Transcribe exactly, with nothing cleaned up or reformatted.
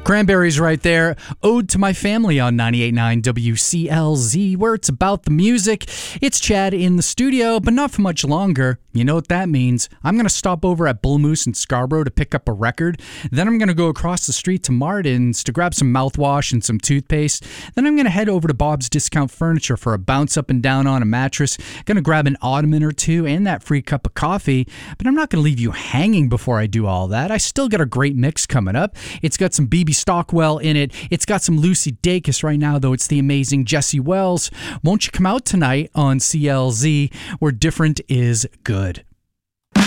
Cranberries right there. Ode to My Family on ninety-eight point nine W C L Z, where it's about the music. It's Chad in the studio, but not for much longer. You know what that means. I'm going to stop over at Bull Moose in Scarborough to pick up a record. Then I'm going to go across the street to Martin's to grab some mouthwash and some toothpaste. Then I'm going to head over to Bob's Discount Furniture for a bounce up and down on a mattress. Going to grab an ottoman or two and that free cup of coffee. But I'm not going to leave you hanging before I do all that. I still got a great mix coming up. It's got some B B Stockwell in it. It's got some Lucy Dacus right now, though. It's the amazing Jesse Wells. Won't you come out tonight on C L Z, where different is good?